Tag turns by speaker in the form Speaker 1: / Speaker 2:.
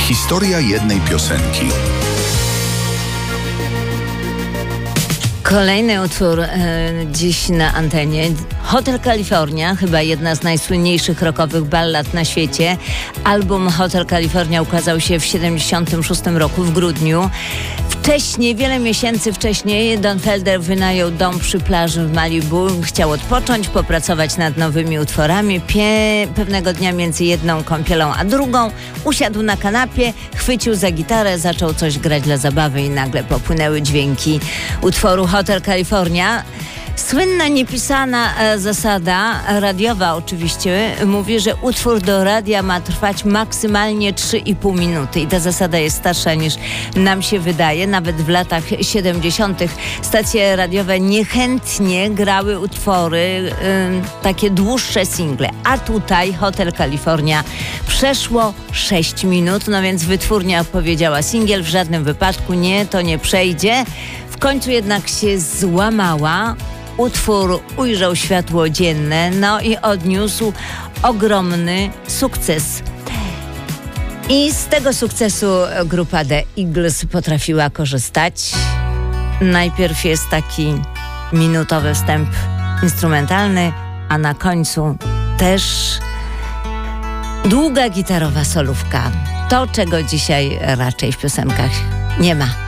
Speaker 1: Historia jednej piosenki.
Speaker 2: Kolejny utwór dziś na antenie. Hotel California, chyba jedna z najsłynniejszych rockowych ballad na świecie. Album Hotel California ukazał się w 1976 roku w grudniu. Wcześniej, wiele miesięcy wcześniej, Don Felder wynajął dom przy plaży w Malibu. Chciał odpocząć, popracować nad nowymi utworami. Pewnego dnia między jedną kąpielą a drugą usiadł na kanapie, chwycił za gitarę, zaczął coś grać dla zabawy i nagle popłynęły dźwięki utworu Hotel California. Słynna, niepisana zasada, radiowa oczywiście, mówi, że utwór do radia ma trwać maksymalnie 3,5 minuty. I ta zasada jest starsza niż nam się wydaje. Nawet w latach 70. stacje radiowe niechętnie grały utwory, takie dłuższe single. A tutaj Hotel California przeszło 6 minut, no więc wytwórnia powiedziała: singiel w żadnym wypadku nie, to nie przejdzie. W końcu jednak się złamała. Utwór ujrzał światło dzienne, no i odniósł ogromny sukces. I z tego sukcesu grupa The Eagles potrafiła korzystać. Najpierw jest taki minutowy wstęp instrumentalny, a na końcu też długa gitarowa solówka. To, czego dzisiaj raczej w piosenkach nie ma.